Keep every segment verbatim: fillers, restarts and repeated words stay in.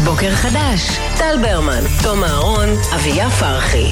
בוקר חדש, טל ברמן, תום אהרון, אביה פרחי.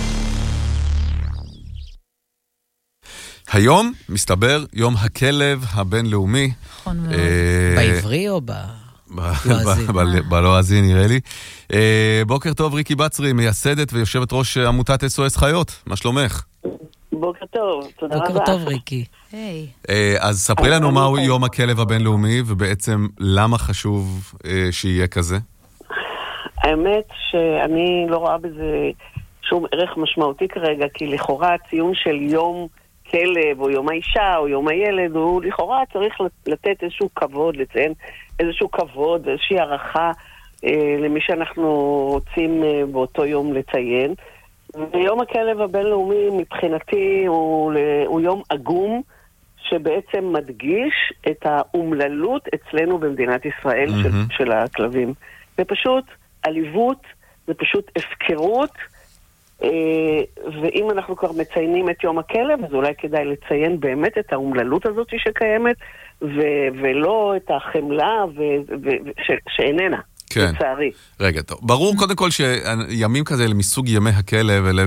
היום מסתבר יום הכלב הבינלאומי. נכון מאוד. בעברי או ב... בלועזי נראה לי. בוקר טוב, ריקי בצרי, מייסדת ויושבת ראש עמותת אס או אס חיות. מה שלומך? בוקר טוב, תודה רבה. בוקר טוב, ריקי. היי. אז ספרי לנו מהו יום הכלב הבינלאומי, ובעצם למה חשוב שיהיה כזה? האמת שאני לא רואה בזה שום ערך משמעותי כרגע, כי לכאורה הציון של יום כלב או יום האישה או יום הילד הוא לכאורה צריך לתת איזשהו כבוד, לציין איזשהו כבוד, איזושהי הערכה אה, למי שאנחנו רוצים אה, באותו יום לציין. ויום הכלב הבינלאומי מבחינתי הוא, הוא יום אגום שבעצם מדגיש את האומללות אצלנו במדינת ישראל mm-hmm. של, של הכלבים. זה פשוט עליבות, זה פשוט הפקרות, ואם אנחנו כבר מציינים את יום הכלב, אז אולי כדאי לציין באמת את האומללות הזאת שקיימת, ו- ולא את החמלה ו- ו- ש- שאיננה, כן. לצערי. רגע, טוב. ברור קודם כל שימים כזה מסוג ימי הכלב, אלה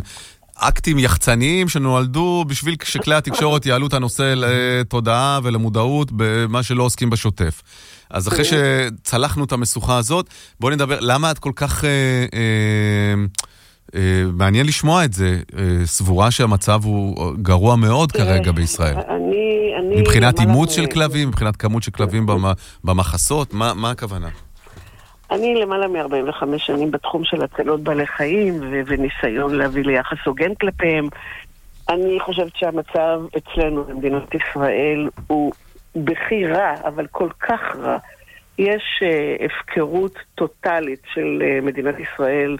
אקטים יחצניים שנולדו בשביל שכלי התקשורת יעלו את הנושא לתודעה ולמודעות במה שלא עוסקים בשוטף. אז אחרי שצלחנו את המשוכה הזאת, בואו נדבר, למה את כל כך... אה, אה, מעניין לשמוע את זה, סבורה שהמצב הוא גרוע מאוד כרגע בישראל. מבחינת אימוץ של כלבים, מבחינת כמות של כלבים במחסות, מה הכוונה? אני למעלה מ-ארבעים וחמש שנים בתחום של הצלות בעלי חיים וניסיון להביא ליחס הוגן כלפיהם. אני חושבת שהמצב אצלנו במדינת ישראל הוא בכי רע, אבל כל כך רע. יש הפקרות טוטלית של מדינת ישראל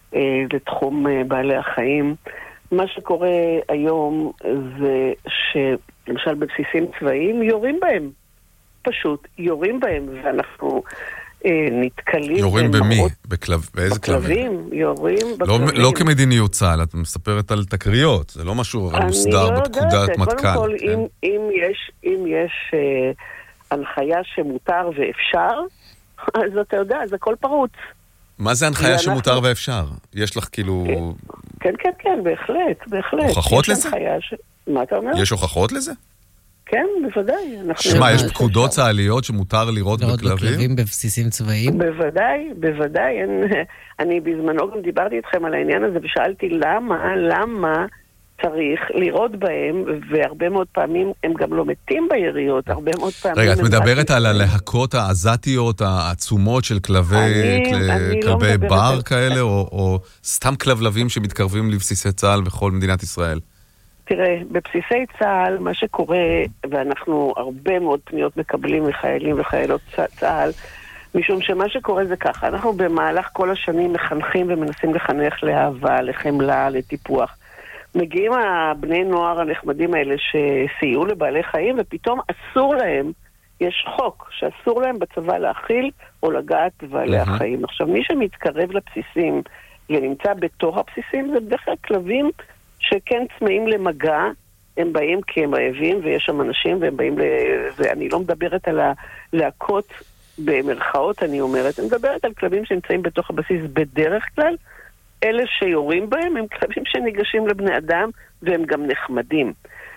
לתחום בעלי החיים. מה שקורה היום זה שלמשל בבסיסים צבאיים יורים בהם. פשוט יורים בהם, ואנחנו אה, נתקלים... יורים במי? בכלב... באיזה כלבים? בכלבים, יורים בכלבים. לא, לא כמדיניות צה"ל, את מספרת על תקריות, זה לא משהו מוסדר לא בפקודת מטכ"ל. קודם כל, כן? אם, אם יש, אם יש אה, הנחיה שמותר ואפשר, אז אתה יודע, זה הכל פרוץ. מה זה הנחיה ואנחנו... שמותר ואפשר? יש לך כאילו... כן, כן, כן, בהחלט, בהחלט. הוכחות לזה? ש... מה אתה אומר? יש הוכחות לזה? כן, בוודאי. שמה, יש פקודות צה"ליות שמותר לראות בכלבים? לראות בכלבים בבסיסים צבאיים? בוודאי, בוודאי. אני, אני בזמנו גם דיברתי איתכם על העניין הזה ושאלתי למה, למה צריך לראות בהם, והרבה מאוד פעמים הם גם לא מתים ביריות, הרבה מאוד פעמים... רגע, את מדברת על הלהקות העזתיות, העצומות של כלבי, כלבי בר כאלה, או סתם כלבלבים שמתקרבים לבסיסי צה"ל בכל מדינת ישראל? תראה, בבסיסי צה"ל, מה שקורה, ואנחנו הרבה מאוד פניות מקבלים מחיילים וחיילות צה"ל, משום שמה שקורה זה ככה, אנחנו במהלך כל השנים מחנכים ומנסים לחנך לאהבה, לחמלה, לטיפוח. מגיעים הבני נוער הנחמדים האלה שסייעו לבעלי חיים, ופתאום אסור להם, יש חוק שאסור להם בצבא להאכיל או לגעת בבעלי mm-hmm. החיים. עכשיו, מי שמתקרב לבסיסים ונמצא בתוך הבסיסים, זה בדרך כלל כלבים שכן צמאים למגע, הם באים כי הם רעבים, ויש שם אנשים, והם באים ל... ואני לא מדברת על הלהקות במרכאות, אני אומרת, אני מדברת על כלבים שנמצאים בתוך הבסיס בדרך כלל, אלה שיורים בהם הם כלבים שניגשים לבני אדם, והם גם נחמדים.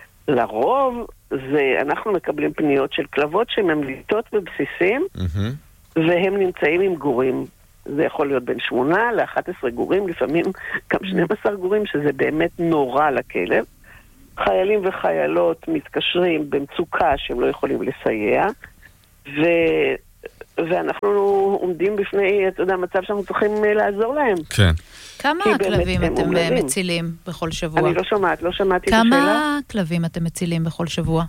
לרוב, זה, אנחנו מקבלים פניות של כלבות שממליטות בבסיסים, mm-hmm. והם נמצאים עם גורים. זה יכול להיות בין שמונה לאחת עשרה גורים, לפעמים גם שנים עשר גורים, שזה באמת נורא לכלב. חיילים וחיילות מתקשרים במצוקה שהם לא יכולים לסייע, ו... ואנחנו עומדים בפני, אתה יודע, מצב שאנחנו צריכים לעזור להם. כן. כמה כלבים אתם מצילים בכל שבוע? אני לא שומעת, לא שמעתי את השאלה. כמה כלבים אתם מצילים בכל שבוע?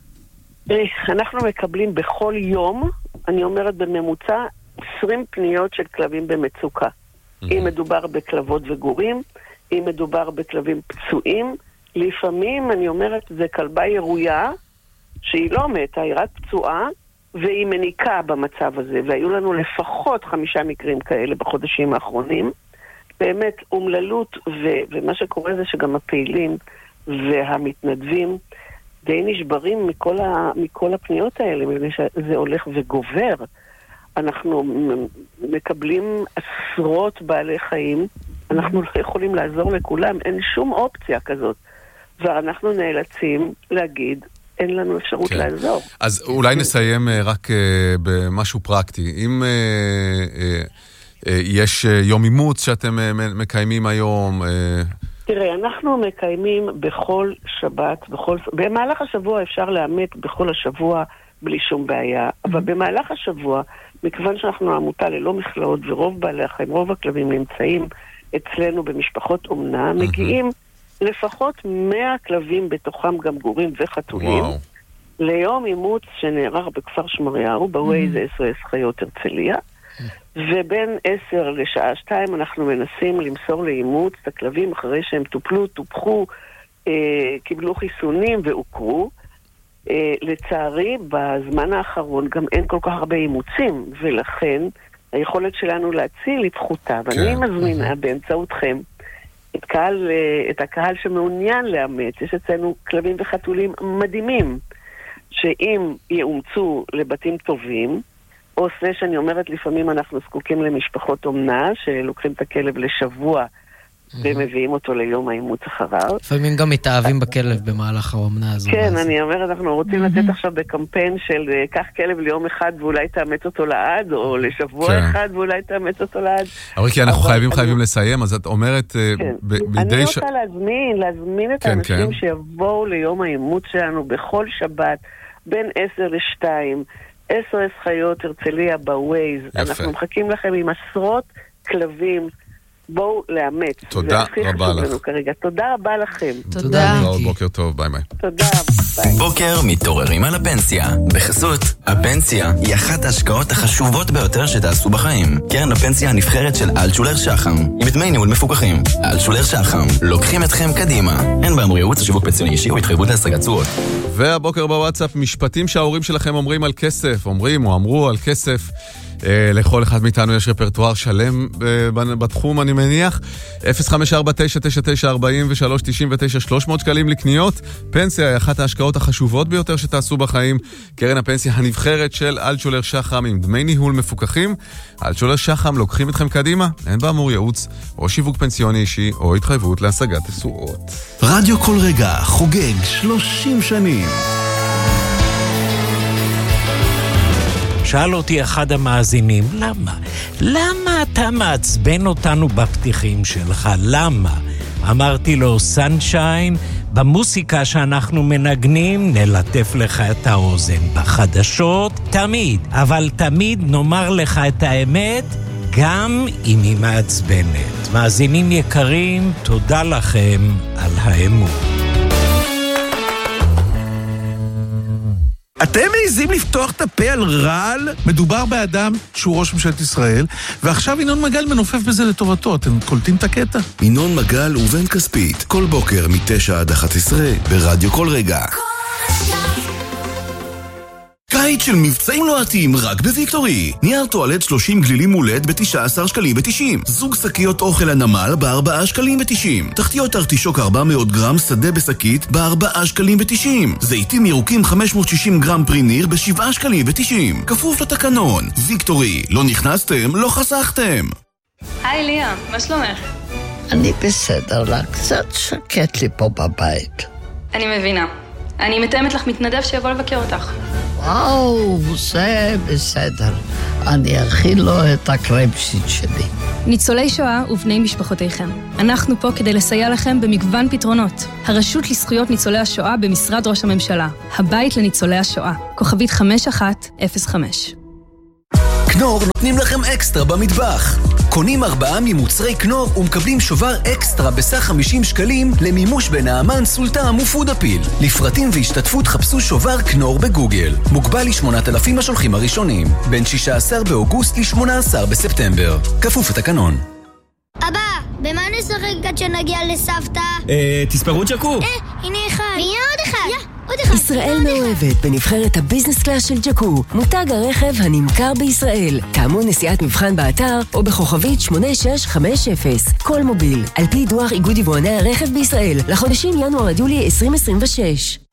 אנחנו מקבלים בכל יום, אני אומרת בממוצע, עשרים פניות של כלבים במצוקה. אם מדובר בכלבות וגורים, אם מדובר בכלבים פצועים, לפעמים, אני אומרת, זה כלבה ירויה, שהיא לא מתה, היא רק פצועה, והיא מניקה במצב הזה, והיו לנו לפחות חמישה מקרים כאלה בחודשים האחרונים. באמת, אומללות, ו- ומה שקורה זה שגם הפעילים והמתנדבים די נשברים מכל, ה- מכל הפניות האלה, מפני שזה הולך וגובר. אנחנו מקבלים עשרות בעלי חיים, אנחנו לא יכולים לעזור לכולם, אין שום אופציה כזאת. ואנחנו נאלצים להגיד, אין לנו אפשרות כן. לעזור. אז אולי נסיים רק במשהו פרקטי. אם יש יום אימוץ שאתם מקיימים היום... תראה, אנחנו מקיימים בכל שבת, בכל... במהלך השבוע אפשר לאמת בכל השבוע בלי שום בעיה, אבל במהלך השבוע, מכיוון שאנחנו עמותה ללא מכלאות, ורוב בעלי החיים, רוב הכלבים נמצאים אצלנו במשפחות אומנה, מגיעים לפחות מאה כלבים בתוכם גם גורים וחתולים, וואו. ליום אימוץ שנערך בכפר שמריהו, בווייז אס או אס חיות הרצליה, ובין עשר לשעה שתיים אנחנו מנסים למסור לאימוץ את הכלבים אחרי שהם טופלו, טופחו, אה, קיבלו חיסונים והוכרו. אה, לצערי, בזמן האחרון גם אין כל כך הרבה אימוצים, ולכן היכולת שלנו להציל את זכותה. כן. ואני מזמינה באמצעותכם את, קהל, את הקהל שמעוניין לאמץ. יש אצלנו כלבים וחתולים מדהימים, שאם יאומצו לבתים טובים, או זה שאני אומרת, לפעמים אנחנו זקוקים למשפחות אומנה, שלוקחים את הכלב לשבוע, ומביאים אותו ליום האימוץ אחריו. לפעמים גם מתאהבים בכלב במהלך האומנה הזו. כן, אני אומרת, אנחנו רוצים לתת עכשיו בקמפיין של קח כלב ליום אחד ואולי תאמץ אותו לעד, או לשבוע אחד ואולי תאמץ אותו לעד. אבל כי אנחנו חייבים חייבים לסיים, אז את אומרת... אני רוצה להזמין, להזמין את האנשים שיבואו ליום האימוץ שלנו בכל שבת, בין עשר לשתיים, אס או אס חיות הרצליה בווייז. אנחנו מחכים לכם עם עשרות כלבים. בואו לאמץ. תודה רבה לך. כרגע. תודה רבה לכם. תודה. בוקר טוב, ביי ביי. תודה, ביי. בוקר מתעוררים על הפנסיה. בחסות, הפנסיה היא אחת ההשקעות החשובות ביותר שתעשו בחיים. קרן הפנסיה הנבחרת של אלטשולר שחם. עם דמי ניהול מפוקחים. אלטשולר שחם. לוקחים אתכם קדימה. אין באמור ייעוץ או שיווק פנסיוני אישי או התחייבות להשגת תשואות. והבוקר בוואטסאפ, משפטים שההורים שלכם אומרים על כסף, אומרים או אמרו על כסף. לכל אחד מאיתנו יש רפרטואר שלם בתחום, אני מניח. אפס חמש ארבע תשע תשע תשע ארבעים ושלוש תשעים ותשע שלוש מאות שקלים לקניות. פנסיה היא אחת ההשקעות החשובות ביותר שתעשו בחיים. קרן הפנסיה הנבחרת של אלטשולר שחם עם דמי ניהול מפוקחים. אלטשולר שחם לוקחים אתכם קדימה. אין באמור ייעוץ או שיווק פנסיוני אישי או התחייבות להשגת תשואות. רדיו כל רגע חוגג שלושים שנים. שאל אותי אחד המאזינים, למה? למה אתה מעצבן אותנו בפתיחים שלך? למה? אמרתי לו, סנשיין, במוסיקה שאנחנו מנגנים נלטף לך את האוזן. בחדשות, תמיד. אבל תמיד נאמר לך את האמת, גם אם היא מעצבנת. מאזינים יקרים, תודה לכם על האמון. אתם מעיזים לפתוח את הפה על רעל? מדובר באדם שהוא ראש ממשלת ישראל, ועכשיו ינון מגל מנופף בזה לטובתו. אתם קולטים את הקטע? ינון מגל ובן כספית, כל בוקר מתשע עד אחת עשרה, ברדיו כל רגע. קיץ של מבצעים לוהטים רק בוויקטורי. נייר טואלט שלושים גלילים מולד ב-תשעה עשר שקלים ו-תשעים. זוג שקיות אוכל הנמל ב-ארבעה שקלים ו-תשעים. תחתיות ארטישוק ארבע מאות גרם שדה בשקית ב-ארבעה שקלים ו-תשעים. זיתים ירוקים חמש מאות ושישים גרם פרי ניר ב-שבעה שקלים ו-תשעים. כפוף לתקנון. ויקטורי, לא נכנסתם, לא חסכתם. היי ליה, מה שלומך? אני בסדר לה, קצת שקט לי פה בבית. אני מבינה. אני מתאמת לך מתנדב שיבוא לבקר אותך. וואו, זה בסדר. אני אכיל לו את הקרייפשיט שלי. ניצולי שואה ובני משפחותיכם. אנחנו פה כדי לסייע לכם במגוון פתרונות. הרשות לזכויות ניצולי השואה במשרד ראש הממשלה. הבית לניצולי השואה. כוכבית חמש אחת אפס חמש. כנור נותנים לכם אקסטרה במטבח. קונים ארבעה ממוצרי כנור ומקבלים שובר אקסטרה בסך חמישים שקלים למימוש בנעמן, סולטם ופודאפיל. לפרטים והשתתפות חפשו שובר כנור בגוגל. מוגבל ל-שמונת אלפים השולחים הראשונים. בין שישה עשר באוגוסט ל-שמונה עשר בספטמבר. כפוף לתקנון. אבא, במה נשחק עד שנגיע לסבתא? אה, תספרו ג'קו. אה, הנה אחד. והנה עוד אחד. יא, עוד אחד. ישראל מאוהבת בנבחרת הביזנס קלאס של ג'קו, מותג הרכב הנמכר בישראל. תאמו נסיעת מבחן באתר או בכוכבית שמונה שש חמש אפס. כל מוביל, על פי דוח איגוד יבואני הרכב בישראל, לחודשים ינואר עד יולי עשרים עשרים ושש.